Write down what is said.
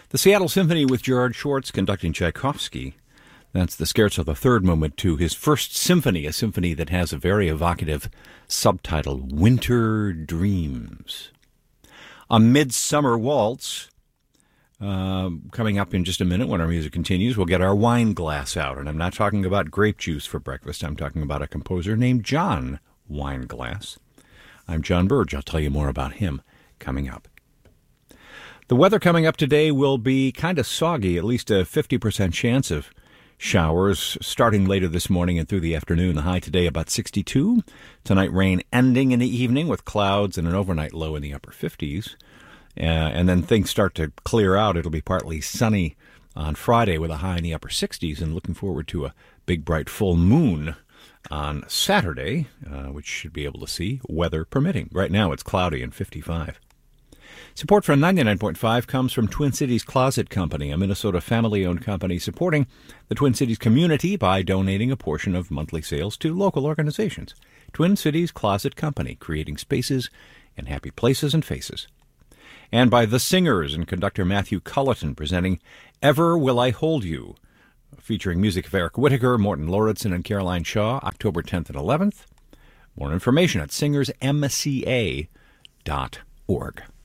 The Seattle Symphony with Gerard Schwartz conducting Tchaikovsky. That's the Scherzo, the third movement to his first symphony, a symphony that has a very evocative subtitle, Winter Dreams. A Midsummer Waltz, coming up in just a minute when our music continues. We'll get our wine glass out, and I'm not talking about grape juice for breakfast. I'm talking about a composer named John Wineglass. I'm John Burge. I'll tell you more about him coming up. The weather coming up today will be kind of soggy, at least a 50% chance of showers starting later this morning and through the afternoon. The high today about 62. Tonight rain ending in the evening with clouds and an overnight low in the upper 50s. And then things start to clear out. It'll be partly sunny on Friday with a high in the upper 60s, and looking forward to a big bright full moon on Saturday, which should be able to see, weather permitting. Right now it's cloudy and 55. Support for 99.5 comes from Twin Cities Closet Company, a Minnesota family-owned company supporting the Twin Cities community by donating a portion of monthly sales to local organizations. Twin Cities Closet Company, creating spaces and happy places and faces. And by The Singers and conductor Matthew Culleton presenting Ever Will I Hold You, featuring music of Eric Whitacre, Morton Lauritsen, and Caroline Shaw, October 10th and 11th. More information at singersmca.org.